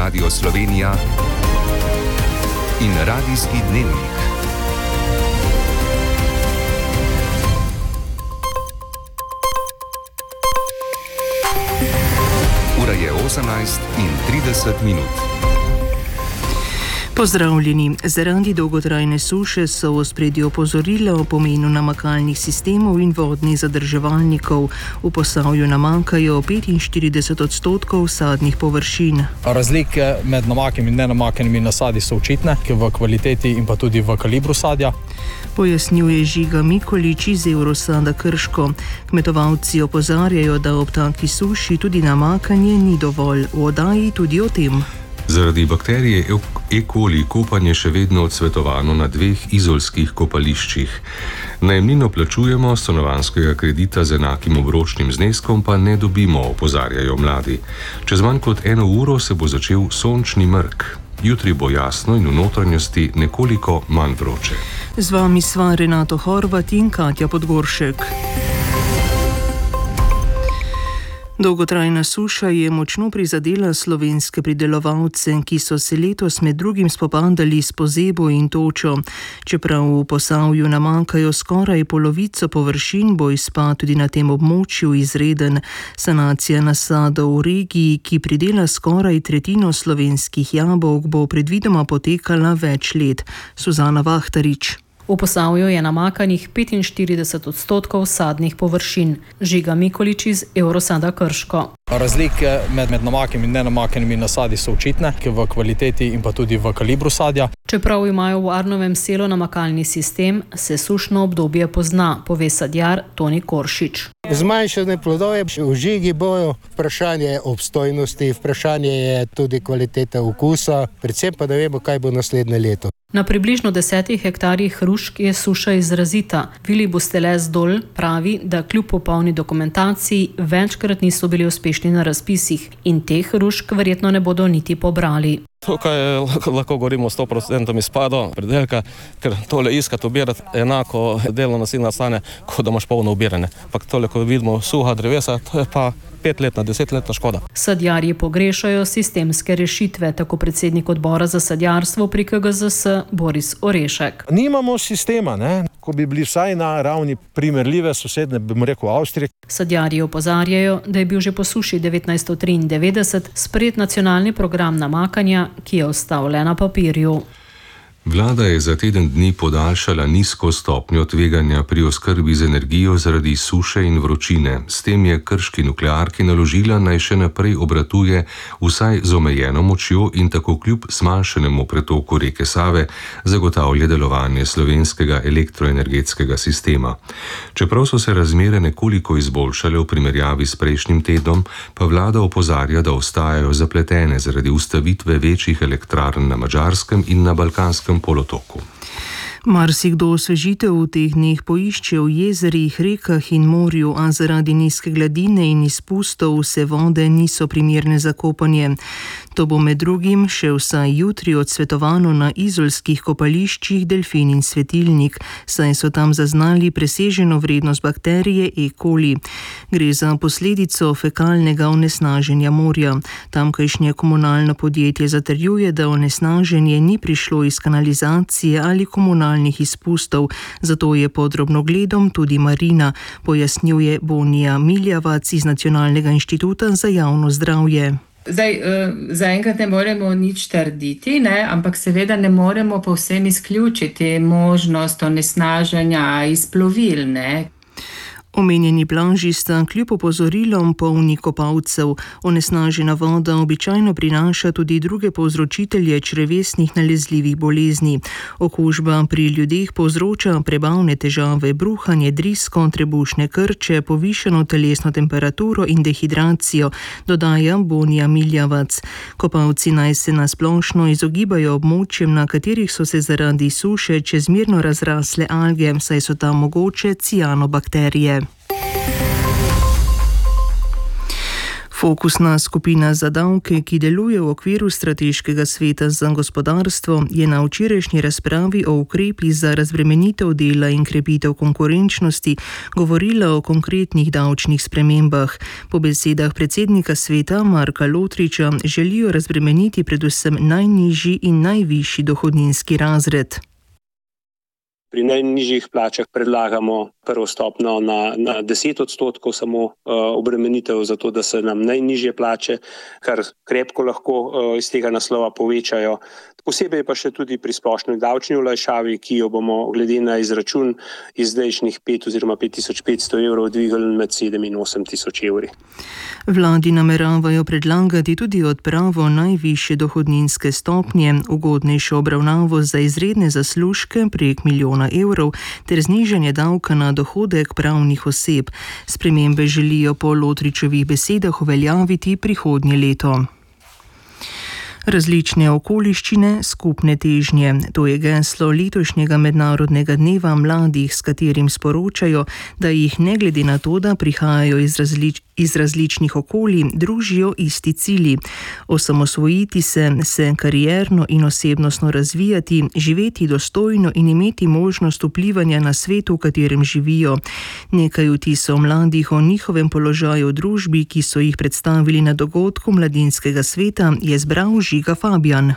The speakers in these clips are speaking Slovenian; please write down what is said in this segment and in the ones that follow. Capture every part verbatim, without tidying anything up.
Radio Slovenija in Radijski dnevnik. Ura je osemnajst in trideset minut. Pozdravljeni. Zaradi dolgotrajne suše so v ospredju opozorila o pomenu namakalnih sistemov in vodnih zadrževalnikov. V Posavju namakajo petinštirideset odstotkov sadnih površin. Razlike med namakanimi in nenamakanimi nasadi so očitne, v kvaliteti in pa tudi v kalibru sadja. Pojasnjuje Žiga Mikolič iz Eurosada Krško. Kmetovalci opozarjajo, da ob taki suši tudi namakanje ni dovolj. V oddaji tudi o tem. Zaradi bakterije E. coli kopanje še vedno odsvetovano na dveh izolskih kopališčih. Najemnino plačujemo, stanovanjskega kredita z enakim obročnim zneskom pa ne dobimo, opozarjajo mladi. Čez manj kot eno uro se bo začel sončni mrk. Jutri bo jasno in v notranjosti nekoliko manj vroče. Z vami sva Renato Horvat in Katja Podgoršek. Dolgotrajna suša je močno prizadela slovenske pridelovalce, ki so se letos med drugim spopadali s pozebo in točo. Čeprav v Posavju namakajo skoraj polovico površin, bo izpad tudi na tem območju izreden. Sanacija nasadov v regiji, ki pridela skoraj tretjino slovenskih jabolk, bo predvidoma potekala več let. Suzana Vahtarič. V Posavju je namakanih petinštirideset odstotkov sadnih površin. Žiga Mikolič iz Eurosada Krško. Razlike med, med namakanimi in nenamakanimi nasadi so očitne, v kvaliteti in pa tudi v kalibru sadja. Čeprav imajo v Arnovem selu namakalni sistem, se sušno obdobje pozna, pove sadjar Toni Koršič. Zmanjšane plodove v žigi bojo, vprašanje je obstojnosti, vprašanje je tudi kvalitete okusa, predvsem pa da vemo, kaj bo naslednje leto. Na približno desetih hektarjih hrušk je suša izrazita. Vili Busteles Dol pravi, da kljub popolni dokumentaciji večkrat niso bili uspešni na razpisih in teh hrušk verjetno ne bodo niti pobrali. Tukaj lahko govorimo o sto procentov izpadu predelka, ker tole iskati, obirati enako delno nasilno stane, kot da imaš polno ubirane. Pak tole, ko vidimo suha drevesa, to je pa petletna, desetletna škoda. Sadjarji pogrešajo sistemske rešitve, tako predsednik odbora za sadjarstvo pri K G Z S Boris Orešek. Nimamo sistema, ne? Ko bi bili vsaj na ravni primerljive sosedne, bi mu rekel Avstrije. Sadjarji opozarjajo, da je bil že po suši devetnajststo triindevetdeset sprejet nacionalni program namakanja, ki je ostal le na papirju. Vlada je za teden dni podaljšala nizko stopnjo tveganja pri oskrbi z energijo zaradi suše in vročine. S tem je krški nuklearki naložila, naj še naprej obratuje vsaj z omejeno močjo in tako kljub zmanjšanemu pretoku reke Save zagotavlja delovanje slovenskega elektroenergetskega sistema. Čeprav so se razmere nekoliko izboljšale v primerjavi s prejšnjim tednom, pa vlada opozarja, da ostajajo zapletene zaradi ustavitve večjih elektrarn na Madžarskem in na Balkanskem polotoku. Marsikdo osvežitev v teh dneh poišče v jezerih, rekah in morju, a zaradi nizke gladine in izpustov vse vode niso primerne za kopanje. To bo med drugim še vsaj jutri odsvetovano na izolskih kopališčih Delfin in Svetilnik, saj so tam zaznali preseženo vrednost bakterije E. coli. Gre za posledico fekalnega onesnaženja morja. Tamkajšnje komunalno podjetje zatrjuje, da onesnaženje ni prišlo iz kanalizacije ali komunalnih izpustov, zato je pod drobnogledom tudi marina, pojasnjuje Bonija Miljavac iz Nacionalnega inštituta za javno zdravje. Zdaj, zaenkrat ne moremo nič trditi, ne, ampak seveda ne moremo povsem izključiti možnost onesnaženja iz plovil, ne. Omenjeni plaži sta kljub opozorilom polni kopalcev. Onesnažena voda običajno prinaša tudi druge povzročitelje črevesnih nalezljivih bolezni. Okužba pri ljudeh povzroča prebavne težave, bruhanje, drisko, trebušne krče, povišano telesno temperaturo in dehidracijo, dodaja Bonija Miljavac. Kopalci naj se na splošno izogibajo območjem, na katerih so se zaradi suše čezmerno razrasle alge, saj so tam mogoče cianobakterije. Fokusna skupina za davke, ki deluje v okviru Strateškega sveta za gospodarstvo, je na včerajšnji razpravi o ukrepih za razbremenitev dela in krepitev konkurenčnosti govorila o konkretnih davčnih spremembah. Po besedah predsednika sveta Marka Lotriča želijo razbremeniti predvsem najnižji in najvišji dohodninski razred. Pri najnižjih plačah predlagamo prvo stopnjo na, na deset odstotkov samo uh, obremenitev, zato da se nam najnižje plače, kar krepko lahko uh, iz tega naslova povečajo. Posebej pa še tudi pri splošni davčni olajšavi, ki jo bomo glede na izračun iz zdajšnjih pet oziroma pet tisoč petsto evrov dvigali med sedem in osem tisoč evri. Vladi nameravajo predlagati tudi odpravo najvišje dohodninske stopnje, ugodnejšo obravnavo za izredne zaslužke prek milijona evrov ter znižanje davka na dohodek pravnih oseb. Spremembe želijo po Lotričevih besedah uveljaviti prihodnje leto. Različne okoliščine, skupne težnje. To je geslo letošnjega mednarodnega dneva mladih, s katerim sporočajo, da jih ne glede na to, da prihajajo iz, različ, iz različnih okolij, družijo isti cilji. Osamosvojiti se, se karierno in osebnostno razvijati, živeti dostojno in imeti možnost vplivanja na svet, v katerem živijo. Nekaj vtisov mladih o njihovem položaju v družbi, ki so jih predstavili na dogodku Mladinskega sveta, je zbral Žiga Fabijan.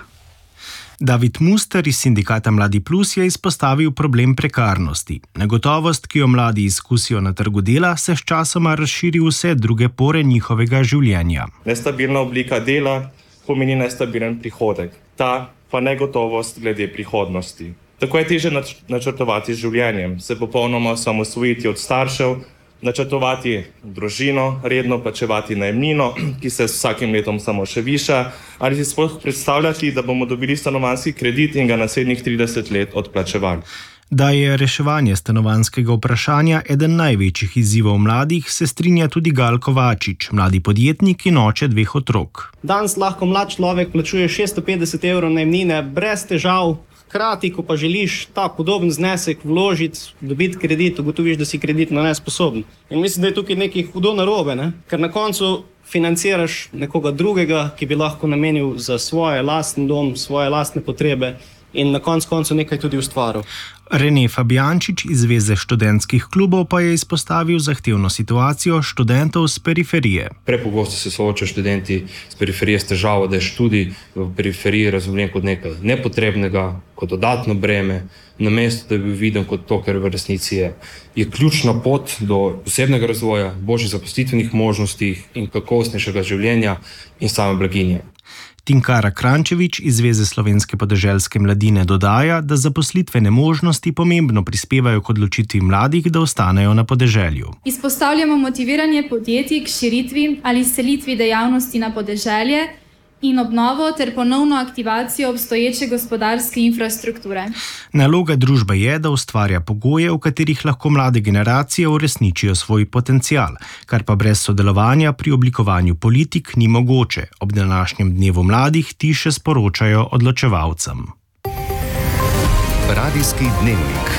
David Muster iz sindikata Mladi Plus je izpostavil problem prekarnosti. Negotovost, ki jo mladi izkusijo na trgu dela, se sčasoma razširi v vse druge pore njihovega življenja. Nestabilna oblika dela pomeni nestabilen prihodek. Ta pa negotovost glede prihodnosti. Tako je težje načrtovati z življenjem, se popolnoma osamosvojiti od staršev, načrtovati družino, redno plačevati najemnino, ki se s vsakim letom samo še viša, ali si sploh predstavljati, da bomo dobili stanovanjski kredit in ga naslednjih trideset let odplačevali. Da je reševanje stanovanjskega vprašanja eden največjih izzivov mladih, se strinja tudi Gal Kovačič, mladi podjetnik in oče dveh otrok. Danes lahko mlad človek plačuje šeststo petdeset evrov najemnine brez težav. Hkrati, ko pa želiš ta podoben znesek vložiti, dobiti kredit, ugotoviš, da si kreditno nesposoben. In mislim, da je tukaj nekaj hudo narobe, ne? Ker na koncu financiraš nekoga drugega, ki bi lahko namenil za svoje lastni dom, svoje lastne potrebe in na koncu koncu nekaj tudi ustvaril. Rene Fabijančič iz Zveze študentskih klubov pa je izpostavil zahtevno situacijo študentov z periferije. Prepogosto se soočajo študenti z periferije s težavo, da je študij v periferiji razumljen kot nekaj nepotrebnega, kot dodatno breme, namesto da bi bil viden kot to, kar v resnici je. Je ključna pot do osebnega razvoja, boljših zaposlitvenih možnosti in kakovostnejšega življenja in same blaginje. Tinkara Krančevič iz Zveze slovenske podeželske mladine dodaja, da zaposlitvene možnosti pomembno prispevajo k odločitvi mladih, da ostanejo na podeželju. Izpostavljamo motiviranje podjetij k širitvi ali selitvi dejavnosti na podeželje in obnovo ter ponovno aktivacijo obstoječe gospodarske infrastrukture. Naloga družbe je, da ustvarja pogoje, v katerih lahko mlade generacije uresničijo svoj potencial, kar pa brez sodelovanja pri oblikovanju politik ni mogoče. Ob današnjem dnevu mladih ti še sporočajo odločevalcem. Radijski dnevnik.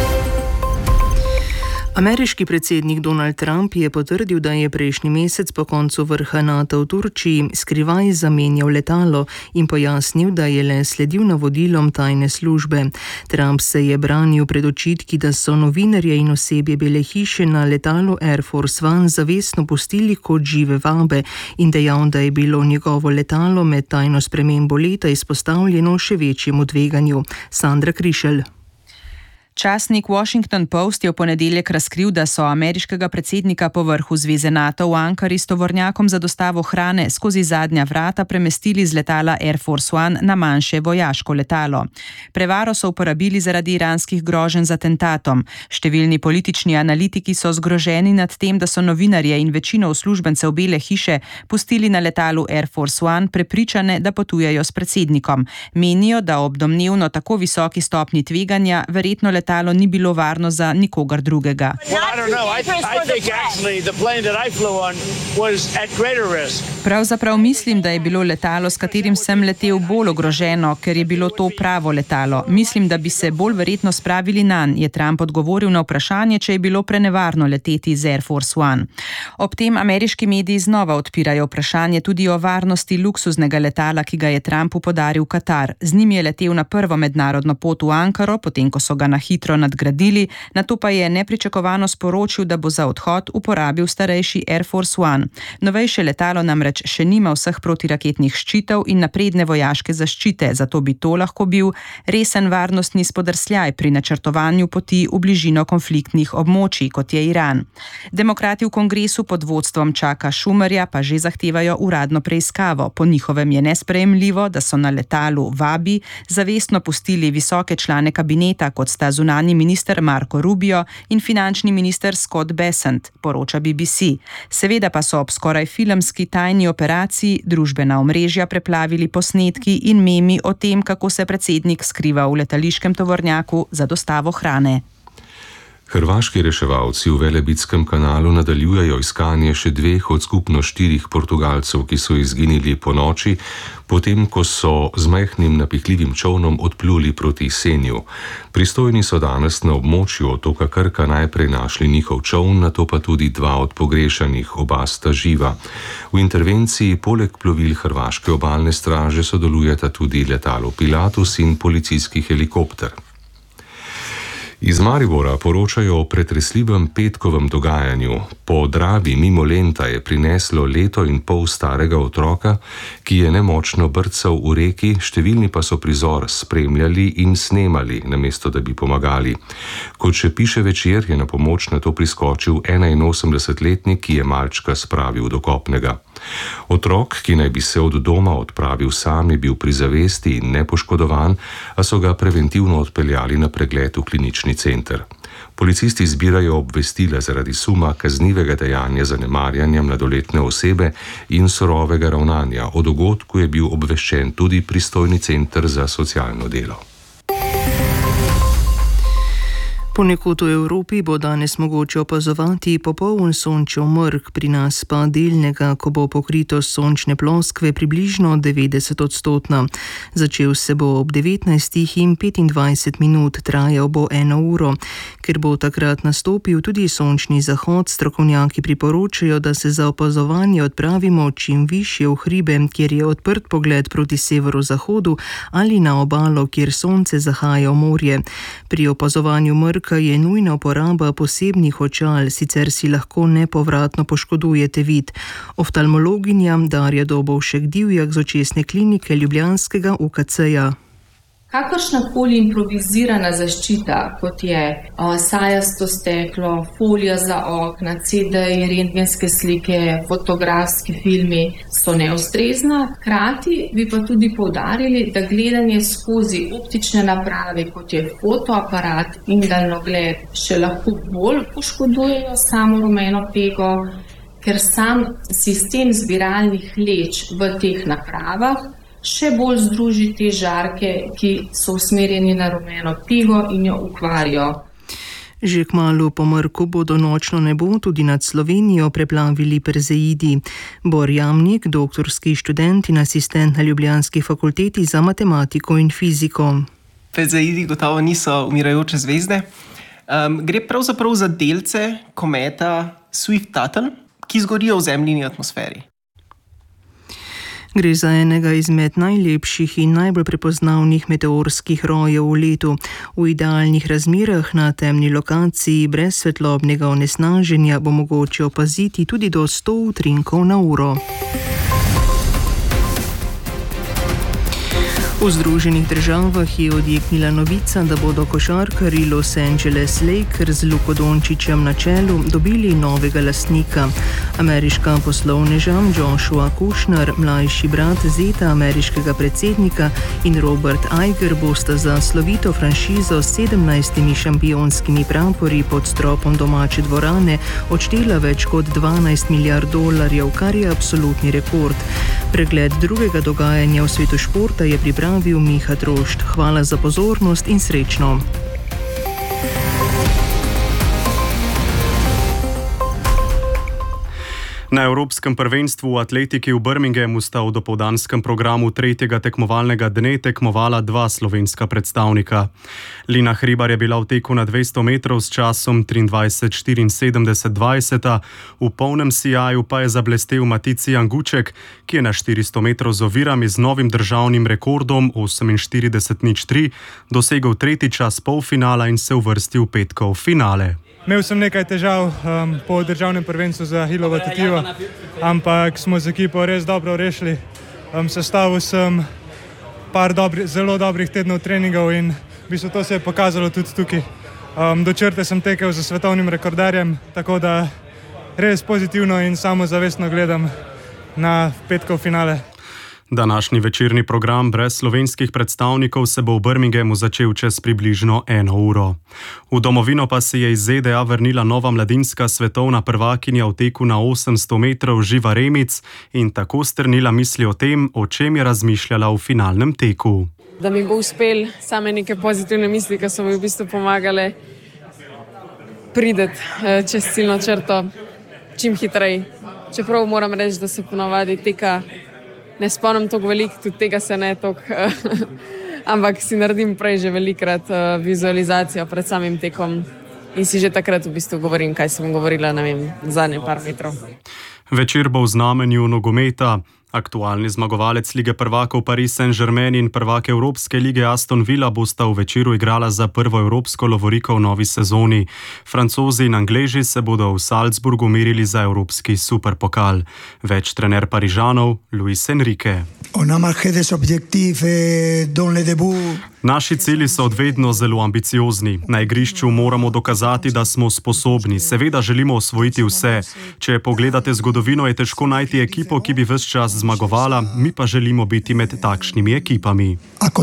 Ameriški predsednik Donald Trump je potrdil, da je prejšnji mesec po koncu vrha NATO v Turčiji skrivaj zamenjal letalo in pojasnil, da je le sledil navodilom tajne službe. Trump se je branil pred očitki, da so novinarje in osebje Bele hiše na letalu Air Force One zavestno pustili kot žive vabe in dejal, da je bilo njegovo letalo med tajno spremembo leta izpostavljeno še večjemu tveganju. Sandra Krišelj. Časnik Washington Post je v ponedeljek razkril, da so ameriškega predsednika po vrhu Zveze NATO v Ankari s tovornjakom za dostavo hrane skozi zadnja vrata premestili z letala Air Force One na manjše vojaško letalo. Prevaro so uporabili zaradi iranskih groženj z atentatom. Številni politični analitiki so zgroženi nad tem, da so novinarje in večino uslužbencev Bele hiše pustili na letalu Air Force One prepričane, da potujejo s predsednikom. Menijo, da ob domnevno tako visoki stopnji tveganja verjetno letalo ni bilo varno za nikogar drugega. Pravzaprav mislim, da je bilo letalo, s katerim sem letel, bolj ogroženo, ker je bilo to pravo letalo. Mislim, da bi se bolj verjetno spravili nanj, je Trump odgovoril na vprašanje, če je bilo prenevarno leteti z Air Force One. Ob tem ameriški mediji znova odpirajo vprašanje tudi o varnosti luksuznega letala, ki ga je Trumpu podaril Katar. Z njim je letel na prvo mednarodno pot v Ankaro, potem ko so ga na hitro nadgradili, nato pa je nepričakovano sporočil, da bo za odhod uporabil starejši Air Force One. Novejše letalo namreč še nima vseh protiraketnih ščitov in napredne vojaške zaščite, zato bi to lahko bil resen varnostni spodrsljaj pri načrtovanju poti v bližino konfliktnih območij, kot je Iran. Demokrati v kongresu pod vodstvom Chucka Schumerja pa že zahtevajo uradno preiskavo. Po njihovem je nesprejemljivo, da so na letalu Vabi zavestno pustili visoke člane kabineta, kot sta zunanji minister Marco Rubio in finančni minister Scott Bessent, poroča B B C. Seveda pa so ob skoraj filmski tajni operaciji družbena omrežja preplavili posnetki in memi o tem, kako se predsednik skriva v letališkem tovornjaku za dostavo hrane. Hrvaški reševalci v Velebitskem kanalu nadaljujejo iskanje še dveh od skupno štirih Portugalcev, ki so izginili po noči, potem ko so z majhnim napihljivim čolnom odpluli proti Senju. Pristojni so danes na območju otoka Krka najprej našli njihov čoln, nato pa tudi dva od pogrešanih, oba sta živa. V intervenciji poleg plovil Hrvaške obalne straže sodelujeta tudi letalo Pilatus in policijski helikopter. Iz Maribora poročajo o pretresljivem petkovem dogajanju. Po Dravi mimo Lenta je prineslo leto in pol starega otroka, ki je nemočno brcal v reki, številni pa so prizor spremljali in snemali, namesto da bi pomagali. Kot še piše Večer, je na pomoč na to priskočil enainosemdesetletnik, ki je malčka spravil do kopnega. Otrok, ki naj bi se od doma odpravil sam, je bil pri zavesti in nepoškodovan, a so ga preventivno odpeljali na pregled v klinični center. Policisti zbirajo obvestila zaradi suma kaznivega dejanja zanemarjanja mladoletne osebe in surovega ravnanja. O dogodku je bil obveščen tudi pristojni center za socialno delo. Ponekod v Evropi bo danes mogoče opazovati popoln sončev mrk, pri nas pa delnega, ko bo pokritost sončne ploskve približno devetdeset odstotna. Začel se bo ob devetnajstih in petindvajset minut, trajal bo eno uro. Ker bo takrat nastopil tudi sončni zahod, strokovnjaki priporočajo, da se za opazovanje odpravimo čim višje v hribe, kjer je odprt pogled proti severozahodu, ali na obalo, kjer sonce zahaja v morje. Pri opazovanju mrka je nujna uporaba posebnih očal, sicer si lahko nepovratno poškodujete vid. Oftalmologinja Darja Dobovšek-Divjak z očesne klinike ljubljanskega U K C-ja. Kakršnakoli improvizirana zaščita, kot je o, sajasto steklo, folija za okna, C D-ji, rentgenske slike, fotografski filmi, so neustrezna. Hkrati bi pa tudi poudarili, da gledanje skozi optične naprave, kot je fotoaparat in daljnogled, še lahko bolj poškodujejo samo rumeno pego, ker sam sistem zbiralnih leč v teh napravah še bolj združi te žarke, ki so usmerjeni na rumeno pego in jo ukvarijo. Že kmalu po mrku bodo nočno nebo tudi nad Slovenijo preplavili perzeidi. Bor Jamnik, doktorski študent in asistent na ljubljanski fakulteti za matematiko in fiziko. Perzeidi gotovo niso umirajoče zvezde. Um, gre pravzaprav za delce kometa Swift-Tuttle, ki zgorijo v zemljini atmosferi. Gre za enega izmed najlepših in najbolj prepoznavnih meteorskih rojev v letu. V idealnih razmerah na temni lokaciji brez svetlobnega onesnaženja bo mogoče opaziti tudi do sto utrinkov na uro. V Združenih državah je odjeknila novica, da bodo košarkarji Los Angeles Lakers z Luko Dončićem na čelu dobili novega lastnika. Ameriška poslovneža Joshua Kushner, mlajši brat zeta ameriškega predsednika, in Robert Iger bosta za slovito franšizo s sedemnajstimi šampionskimi prapori pod stropom domače dvorane odštela več kot dvanajst milijard dolarjev, kar je absolutni rekord. Pregled drugega dogajanja v svetu športa je pripravil Miha Trošt. Hvala za pozornost in srečno. Na Evropskem prvenstvu v atletiki v Birminghamu sta v dopoldanskem programu tretjega tekmovalnega dne tekmovala dva slovenska predstavnika. Lina Hribar je bila v teku na dvesto metrov s časom triindvajset štiriinsedemdeset dvajset, v polnem sijaju pa je zablestel Matici Janguček, ki je na štiristo metrov z ovirami z novim državnim rekordom oseminštirideset nič tri dosegel tretji čas polfinala in se uvrstil v petkov finale. Imel sem nekaj težav um, po državnem prvenstvu za Hilovo tetivo, ampak smo z ekipo res dobro rešili. Um, sestavil sem par dobri, zelo dobrih tednov treningov in v bistvu to se je pokazalo tudi tukaj. Um, do črte sem tekel za svetovnim rekorderjem, tako da res pozitivno in samozavestno gledam na petkov finale. Današnji večerni program brez slovenskih predstavnikov se bo v Birminghamu začel čez približno eno uro. V domovino pa se je iz Z D A vrnila nova mladinska svetovna prvakinja v teku na osemsto metrov Živa Remic in tako strnila misli o tem, o čem je razmišljala v finalnem teku. Da mi bo uspel same neke pozitivne misli, ki so mi v bistvu pomagale prideti čez ciljno črto čim hitreje. Čeprav moram reči, da se ponavadi teka ne spomnim toliko veliko, tudi tega se ne toliko, ampak si naredim prej že velikrat vizualizacijo pred samim tekom in si že takrat v bistvu govorim, kaj sem govorila, ne vem, zadnje par metrov. Večer bo v znamenju nogometa. Aktualni zmagovalec Lige prvakov Paris Saint-Germain in prvak Evropske lige Aston Villa bosta v večeru igrala za prvo evropsko lovoriko v novi sezoni. Francozi in Angleži se bodo v Salzburgu merili za evropski superpokal. Več trener Parižanov, Luis Enrique. Naši cilji so odvedno zelo ambiciozni. Na igrišču moramo dokazati, da smo sposobni. Seveda želimo osvojiti vse. Če pogledate zgodovino, je težko najti ekipo, ki bi ves čas zmagovala, mi pa želimo biti med takšnimi ekipami.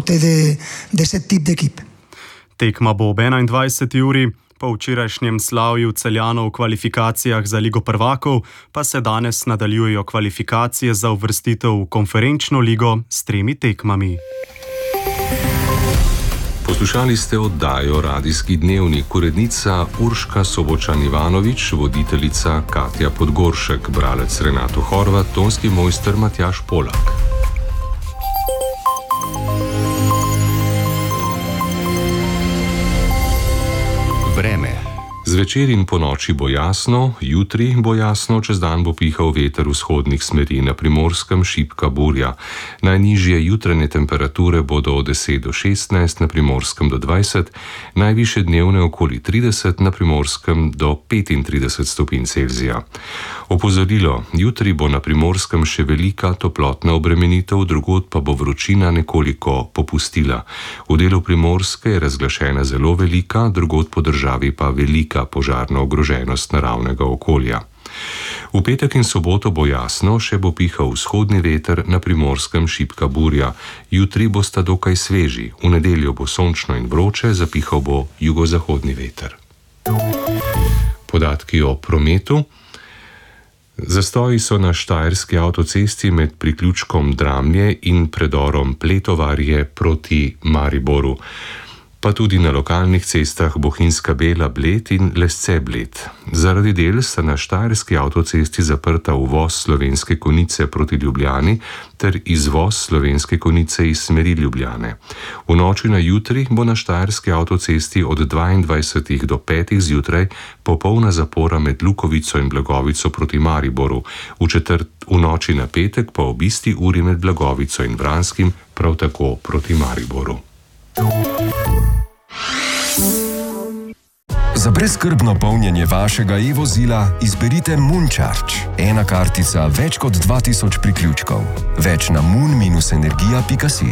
Tekma bo ob enaindvajseti uri. Po včerajšnjem slavju Celjanov v kvalifikacijah za Ligo prvakov pa se danes nadaljujejo kvalifikacije za uvrstitev v konferenčno ligo s tremi tekmami. Poslušali ste oddajo Radijski dnevnik, urednica Urška Sobočan-Ivanović, voditeljica Katja Podgoršek, bralec Renato Horvat, tonski mojster Matjaž Polak. Vreme. Zvečer in ponoči bo jasno, jutri bo jasno, čez dan bo pihal veter vzhodnih smeri, na Primorskem šibka burja. Najnižje jutranje temperature bodo od deset do šestnajst, na Primorskem do dvajset, najvišje dnevne okoli trideset, na Primorskem do petintrideset stopinj Celzija. Opozorilo, jutri bo na Primorskem še velika toplotna obremenitev, drugod pa bo vročina nekoliko popustila. V delu Primorske je razglašena zelo velika, drugod po državi pa velika požarna ogroženost naravnega okolja. V petek in soboto bo jasno, še bo pihal vzhodni veter, na Primorskem šibka burja. Jutri bosta dokaj sveži, v nedeljo bo sončno in vroče, zapihal bo jugozahodni veter. Podatki o prometu. Zastoji so na štajerski avtocesti med priključkom Dramlje in predorom Pletovarje proti Mariboru. Pa tudi na lokalnih cestah Bohinjska Bela Bled in Lesce Bled. Zaradi del sta na štajerski avtocesti zaprta uvoz Slovenske Konjice proti Ljubljani ter izvoz Slovenske Konjice iz smeri Ljubljane. V noči na jutri bo na štajerski avtocesti od dvaindvajsetih do petih zjutraj popolna zapora med Lukovico in Blagovico proti Mariboru, v četrt v noči na petek pa ob isti uri med Blagovico in Vranskim prav tako proti Mariboru. Za brezskrbno polnjenje vašega e-vozila izberite Mooncharge. Ena kartica, več kot dva tisoč priključkov. Več na moon dash energija pika si.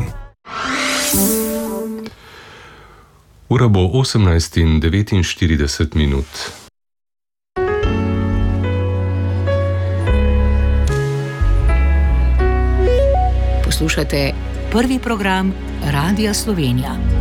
Ura bo osemnajst in devetinštirideset minut. Poslušate prvi program Radia Slovenija.